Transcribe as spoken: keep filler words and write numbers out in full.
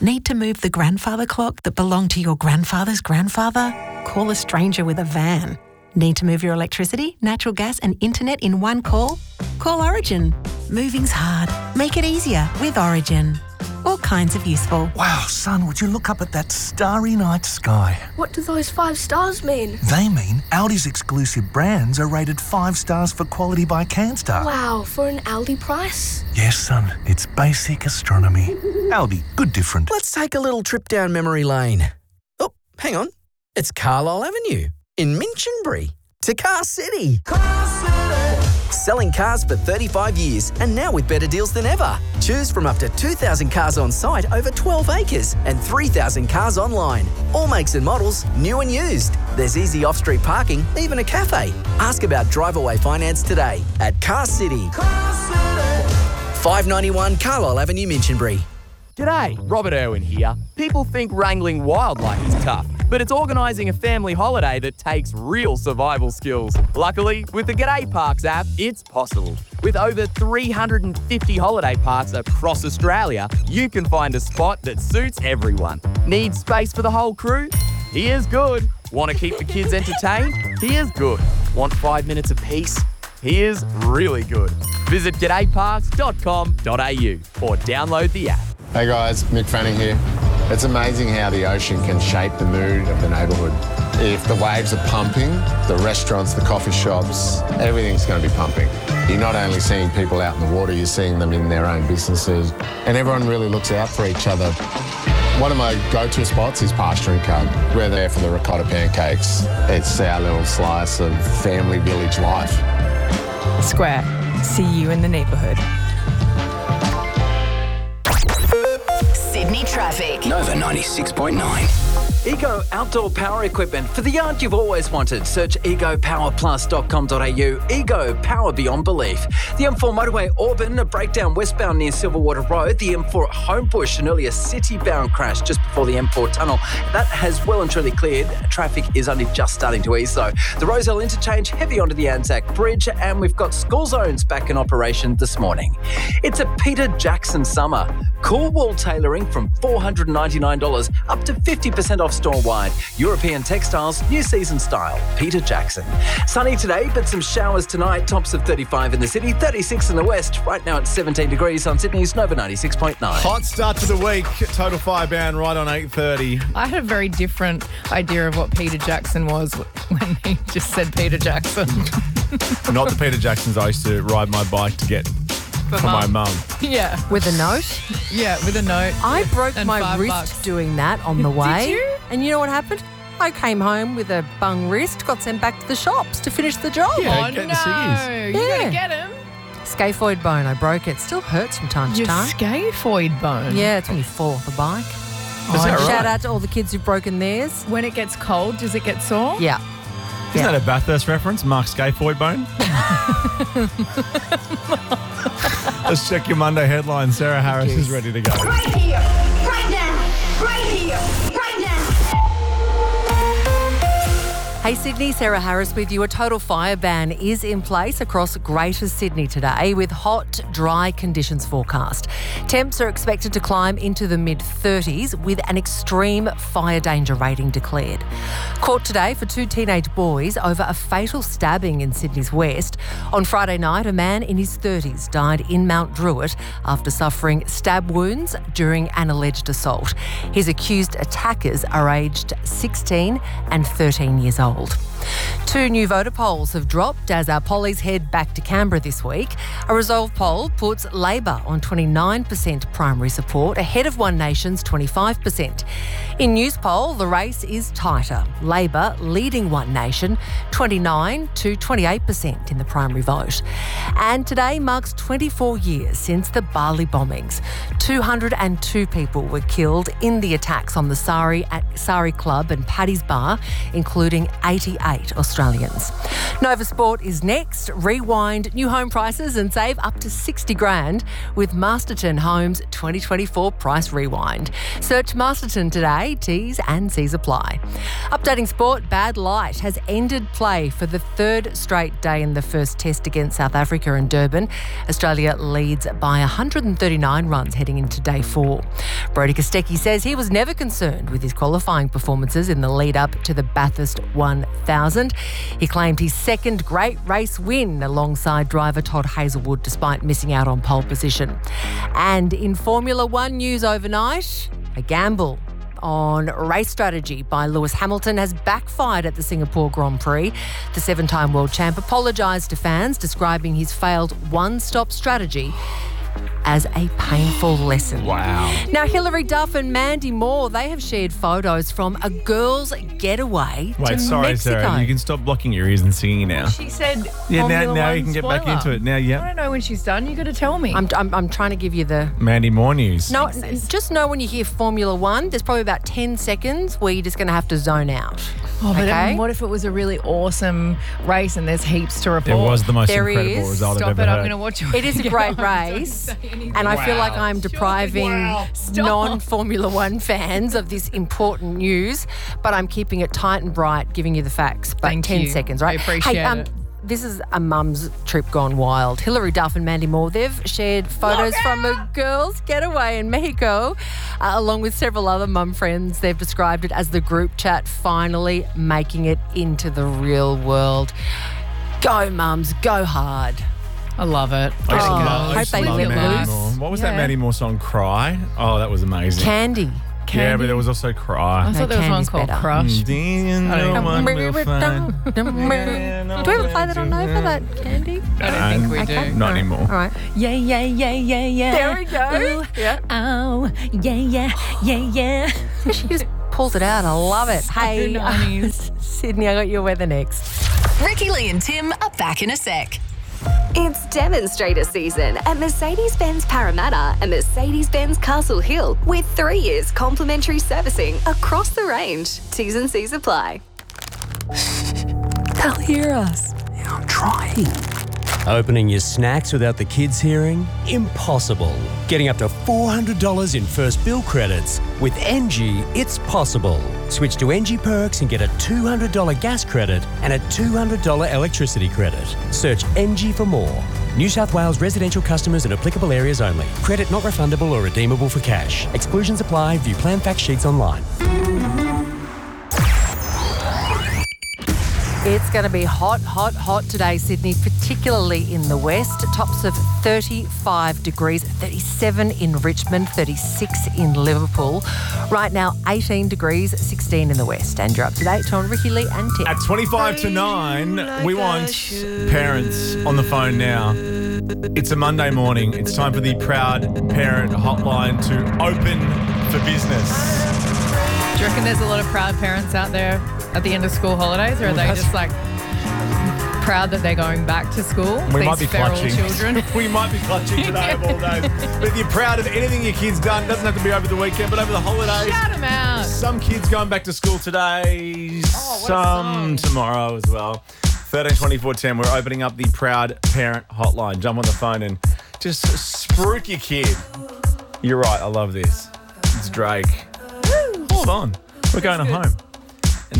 Need to move the grandfather clock that belonged to your grandfather's grandfather? Call a stranger with a van. Need to move your electricity, natural gas and internet in one call? Call Origin. Moving's hard. Make it easier with Origin. All kinds of useful. Wow, son, would you look up at that starry night sky? What do those five stars mean? They mean Aldi's exclusive brands are rated five stars for quality by CanStar. Wow, for an Aldi price? Yes, son, it's basic astronomy. Aldi, good different. Let's take a little trip down memory lane. Oh, hang on. It's Carlisle Avenue in Minchinbury to Car City. Car City! Selling cars for thirty-five years and now with better deals than ever. Choose from up to two thousand cars on site over twelve acres and three thousand cars online. All makes and models, new and used. There's easy off-street parking, even a cafe. Ask about drive-away finance today at Car City. Car City. five ninety-one Carlisle Avenue, Minchinbury. G'day, Robert Irwin here. People think wrangling wildlife is tough, but it's organising a family holiday that takes real survival skills. Luckily, with the G'day Parks app, it's possible. With over three hundred fifty holiday parks across Australia, you can find a spot that suits everyone. Need space for the whole crew? Here's good. Want to keep the kids entertained? Here's good. Want five minutes of peace? Here's really good. Visit g'day parks dot com dot a u or download the app. Hey guys, Mick Fanning here. It's amazing how the ocean can shape the mood of the neighbourhood. If the waves are pumping, the restaurants, the coffee shops, everything's going to be pumping. You're not only seeing people out in the water, you're seeing them in their own businesses, and everyone really looks out for each other. One of my go-to spots is Pasture and Cub. We're there for the ricotta pancakes. It's our little slice of family village life. Square. See you in the neighbourhood. Sydney traffic. Nova ninety-six point nine. Ego outdoor power equipment for the yard you've always wanted. Search ego power plus dot com dot a u. Ego, power beyond belief. The M four motorway Auburn, a breakdown westbound near Silverwater Road. The M four at Homebush, an earlier city-bound crash just before the M four tunnel. That has well and truly cleared. Traffic is only just starting to ease though. The Rozelle interchange heavy onto the Anzac Bridge, and we've got school zones back in operation this morning. It's a Peter Jackson summer. Cool wool tailoring from four hundred ninety-nine dollars up to fifty percent off store-wide. European textiles, new season style. Peter Jackson. Sunny today, but some showers tonight. Tops of thirty-five in the city, thirty-six in the west. Right now it's seventeen degrees on Sydney's Nova ninety-six point nine. Hot start to the week. Total Fire Band right on eight thirty. I had a very different idea of what Peter Jackson was when he just said Peter Jackson. Not the Peter Jacksons I used to ride my bike to get For for my mum. mum. Yeah. With a note? Yeah, with a note. I broke And my five wrist bucks. doing that on the way. Did you? And you know what happened? I came home with a bung wrist, got sent back to the shops to finish the job. Yeah, oh, get the ciggies. no. You gotta get him. Scaphoid bone, I broke it. Still hurts from time to Your time. scaphoid bone? Yeah, it's when you fall off the bike. Is that Shout right? out to all the kids who've broken theirs. When it gets cold, does it get sore? Yeah. Isn't that a Bathurst reference? Mark Scaphoid bone? Let's check your Monday headlines. Sarah Harris is ready to go. Right here, right now, right here, right now. Hey Sydney, Sarah Harris with you. A total fire ban is in place across Greater Sydney today with hot, dry conditions forecast. Temps are expected to climb into the mid thirties with an extreme fire danger rating declared. Court today for two teenage boys over a fatal stabbing in Sydney's west. On Friday night, a man in his thirties died in Mount Druitt after suffering stab wounds during an alleged assault. His accused attackers are aged sixteen and thirteen years old. Two new voter polls have dropped as our pollies head back to Canberra this week. A Resolve poll puts Labor on twenty-nine percent primary support ahead of One Nation's twenty-five percent. In Newspoll, the race is tighter. Labor leading One Nation twenty-nine to twenty-eight percent in the primary vote. And today marks twenty-four years since the Bali bombings. two hundred two people were killed in the attacks on the Sari, Sari Club and Paddy's Bar, including eighty-eight Australians. Nova Sport is next. Rewind new home prices and save up to sixty grand with Masterton Homes twenty twenty-four Price Rewind. Search Masterton today. T's and C's apply. Updating sport, bad light has ended play for the third straight day in the first test against South Africa in Durban. Australia leads by one hundred thirty-nine runs heading into day four. Brodie Kostecki says he was never concerned with his qualifying performances in the lead-up to the Bathurst one thousand. He claimed his second great race win alongside driver Todd Hazelwood despite missing out on pole position. And in Formula One news overnight, a gamble on race strategy by Lewis Hamilton has backfired at the Singapore Grand Prix. The seven-time world champ apologised to fans, describing his failed one-stop strategy as a painful lesson. Wow. Now, Hilary Duff and Mandy Moore, they have shared photos from a girls' getaway Wait, to sorry, Mexico. Sarah. You can stop blocking your ears and singing now. She said, Yeah, now, Formula now One you can get back spoiler. into it. Now, I yeah. don't know when she's done. You got to tell me. I'm, I'm, I'm trying to give you the... Mandy Moore news. No, just know when you hear Formula One, there's probably about ten seconds where you're just going to have to zone out. Oh, but okay? um, what if it was a really awesome race and there's heaps to report? It was the most There incredible is. result Stop I've it, ever I'm heard. going to watch it. It is a great Don't race, say anything. and I feel like Wow. I'm depriving Wow. Stop. non-Formula One fans of this important news, but I'm keeping it tight and bright, giving you the facts. But Thank ten you. seconds, right? I appreciate hey, um, it. This is a mum's trip gone wild. Hilary Duff and Mandy Moore, they've shared photos from a girls' getaway in Mexico, uh, along with several other mum friends. They've described it as the group chat finally making it into the real world. Go, mums, go hard. I love it. Oh, I used to I love- hope I used to they love let Mandy loose. Moore. What was that Yeah. Mandy Moore song, Cry? Oh, that was amazing. Candy. Yeah, but there was also Cry. I thought there was one Candy's called better. Crush. Do you know don't what know. we'll find? Do we ever play that on Nova, that Candy? I don't think we Okay. do. Not anymore. All right. Yeah, yeah, yeah, yeah, yeah. There we go. Ooh, Yeah. Oh, yeah, yeah, yeah, yeah. She just pulls it out. I love it. Hey, nice. Sydney, I got your weather next. Ricky Lee and Tim are back in a sec. It's demonstrator season at Mercedes-Benz Parramatta and Mercedes-Benz Castle Hill with three years complimentary servicing across the range. T's and C's apply. They'll hear us. I'm trying. Opening your snacks without the kids hearing? Impossible. Getting up to four hundred dollars in first bill credits. With N G, it's possible. Switch to N G Perks and get a two hundred dollars gas credit and a two hundred dollars electricity credit. Search N G for more. New South Wales residential customers in applicable areas only. Credit not refundable or redeemable for cash. Exclusions apply. View plan fact sheets online. It's going to be hot, hot, hot today, Sydney, particularly in the west. Tops of thirty-five degrees, thirty-seven in Richmond, thirty-six in Liverpool. Right now, eighteen degrees, sixteen in the west. And you're up to date on Ricky Lee and Tim. At twenty-five to nine, we want parents on the phone now. It's a Monday morning. It's time for the Proud Parent Hotline to open for business. Do you reckon there's a lot of proud parents out there at the end of school holidays, or are Well, they that's- just like proud that they're going back to school? We These might be feral clutching. children. we might be clutching today of all days. But if you're proud of anything your kid's done, doesn't have to be over the weekend, but over the holidays. Shout 'em out. Some kids going back to school today, Oh, what a some tomorrow as well. thirteen twenty-four ten, we're opening up the Proud Parent Hotline. Jump on the phone and just spruik your kid. You're right, I love this. It's Drake. Hold on. We're going home.